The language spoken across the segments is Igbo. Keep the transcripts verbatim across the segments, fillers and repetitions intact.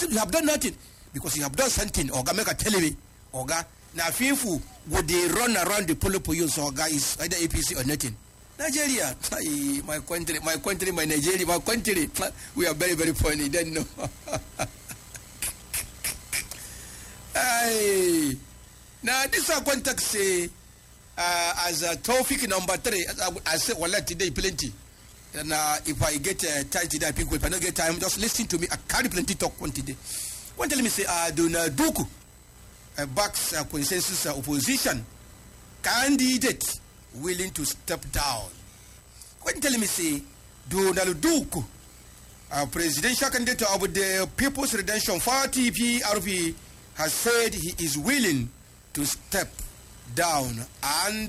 you have done nothing. Because you have done something, Oga, make a tell me, Oga. Now, fearful would they run around the polo for you, so Oga is either A P C or nothing. Nigeria, my country, my country, my Nigeria, my country, we are very, very funny. Then no. Hey. Now, this is contact say uh, as a topic number three. I said, well, today plenty. And uh, if I get uh, time today, I pick up. If I don't get time, just listen to me. I carry plenty talk one today. One tell me say, uh, Dona Duku uh, backs uh, consensus uh, opposition candidate willing to step down. One tell me say, Donald Duku, uh, presidential candidate of the People's Redemption Party P R P, has said he is willing to step down and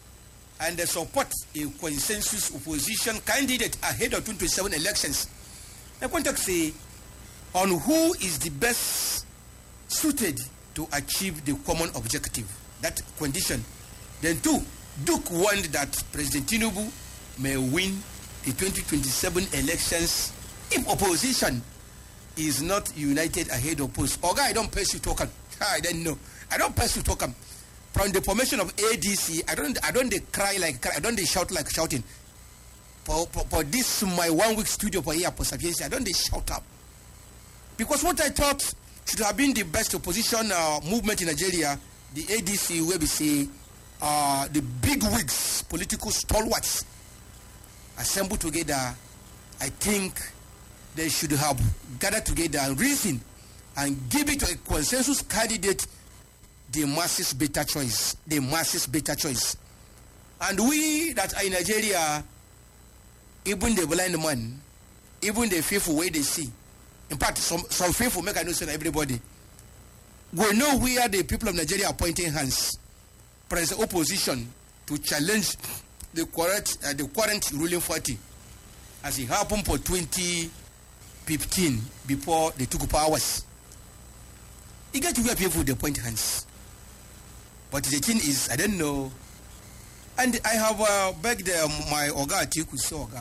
and support a consensus opposition candidate ahead of twenty twenty-seven elections. I want to say on who is the best suited to achieve the common objective, that condition. Then two, Duke warned that President Tinubu may win the twenty twenty-seven elections if opposition is not united ahead of polls. Oga, I don't pass you token. I don't know. I don't pass you token. From the formation of A D C, I don't I don't they cry like cry. I don't they shout like shouting. For, for, for this my one week studio for here for sufficiency, I don't they shout up. Because what I thought should have been the best opposition uh, movement in Nigeria, the A D C, where we say uh, the big wigs, political stalwarts, assembled together. I think they should have gathered together and reason and give it to a consensus candidate the masses better choice. The masses better choice. And we that are in Nigeria, even the blind man, even the faithful way they see. In fact, some, some faithful make I know say everybody. We know where the people of Nigeria are pointing hands. Press the opposition to challenge the current, uh, the current ruling party, as it happened for twenty fifteen before they took powers. You get to where people they point hands. But the thing is, I don't know. And I have uh, begged uh, my Oga Atiku say, Oga,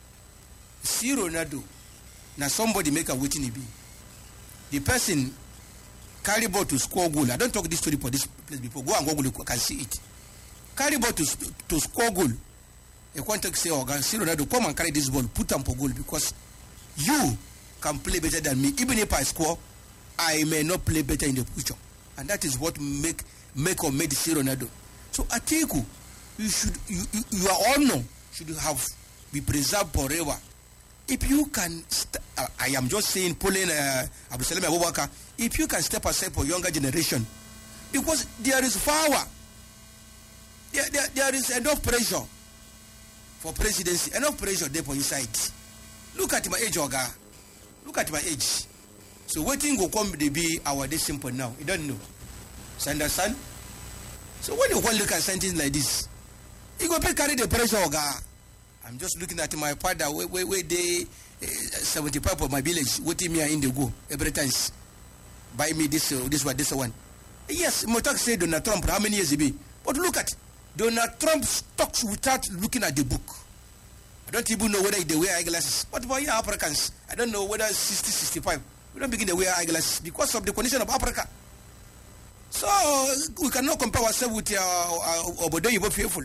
see Ronaldo. Now somebody make a waiting be. The person carry ball to score goal. I don't talk this story for this place before. Go and Google, you can see it. Carry ball to, to score goal. A contact say, Oga, see Ronaldo, come and carry this ball, put them for goal because you can play better than me. Even if I score, I may not play better in the future. And that is what make make or make the Ronaldo. So Atiku, you should you, you, your honor should have be preserved forever. If you can, uh, I am just saying, pulling uh, Abu Salam Abubakar, if you can step aside for younger generation, because there is power, there, there, there is enough pressure for presidency, enough pressure there for inside. Look at my age, Oga. Look at my age. So waiting will come to be our day simple now. You don't know. So understand? So when you want to look at something like this, you go pay carry the pressure, Oga. I'm just looking at my father where, where, where they uh, seventy-five of my village waiting me in the go every time. Buy me this, uh, this one, this one. Yes, Motak said Donald Trump, how many years he be? But look at Donald Trump talks without looking at the book. I don't even know whether they wear eyeglasses. But for you Africans, I don't know whether sixty, sixty-five. We don't begin to wear eyeglasses because of the condition of Africa. So we cannot compare ourselves with uh, Obodo Yibo faithful.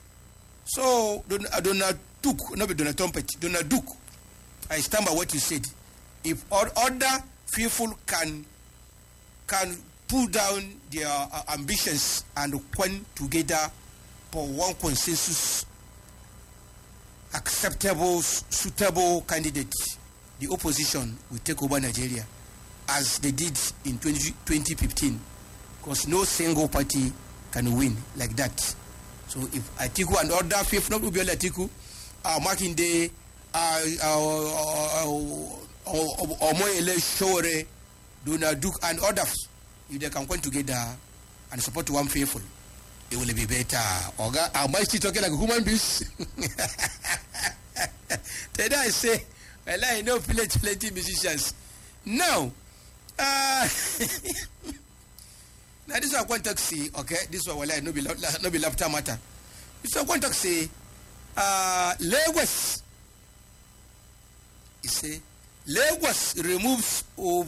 So Donald Duke, not Donald Trumpet, Donald Duke, I stand by what you said. If other faithful can can pull down their uh, ambitions and come together for one consensus, acceptable, suitable candidate, the opposition will take over Nigeria as they did in twenty fifteen, because no single party can win like that. So if Atiku and other fifth not Ubiel Atiku are marking the Omoyele Shore, Donald Duke and others, if they can come together and support one faithful, it will be better. Oga, am I still talking like a human being? Today I say, well, I know plenty, plenty musicians. Now, uh, now this is what I want to say, okay? This is what I know be no be laughter matter. This is what I want to say. Uh, Lagos, you say, Lagos removes over